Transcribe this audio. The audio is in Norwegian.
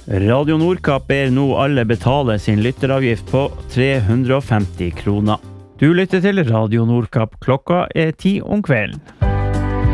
Radio Nordkapp ber nå alle betale sin lytteravgift på 350 kroner. Du lytter til Radio Nordkapp, klokka er 10 om kvelden.